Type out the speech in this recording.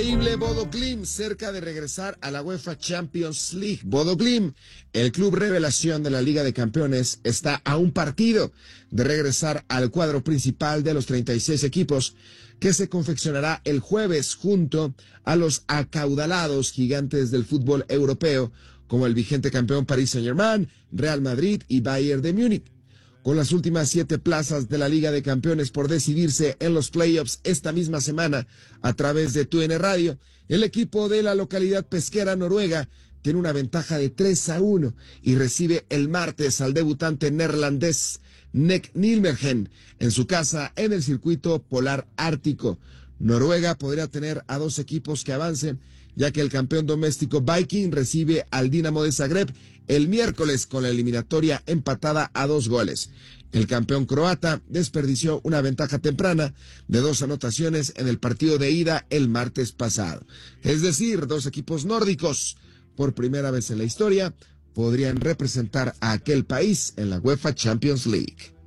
Increíble Bodo Glimt cerca de regresar a la UEFA Champions League. Bodo Glimt, el club revelación de la Liga de Campeones, está a un partido de regresar al cuadro principal de los 36 equipos que se confeccionará el jueves junto a los acaudalados gigantes del fútbol europeo como el vigente campeón Paris Saint-Germain, Real Madrid y Bayern de Múnich. Con las últimas 7 plazas de la Liga de Campeones por decidirse en los playoffs esta misma semana a través de TUN Radio, el equipo de la localidad pesquera noruega tiene una ventaja de 3-1 y recibe el martes al debutante neerlandés Nick Nijmegen en su casa en el circuito polar ártico. Noruega podría tener a 2 equipos que avancen, ya que el campeón doméstico Viking recibe al Dinamo de Zagreb el miércoles con la eliminatoria empatada a 2 goles. El campeón croata desperdició una ventaja temprana de 2 anotaciones en el partido de ida el martes pasado. Es decir, 2 equipos nórdicos, por primera vez en la historia, podrían representar a aquel país en la UEFA Champions League.